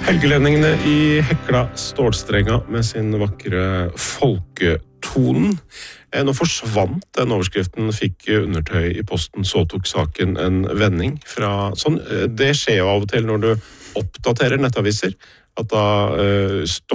Helgelendingene i Hekla stålstrenga med sin vakre folketonen. Nå forsvant den overskriften, fikk undertøy i posten, så tok saken en vending fra sånn. Det skjer jo av og til når du oppdaterer nettaviser, at da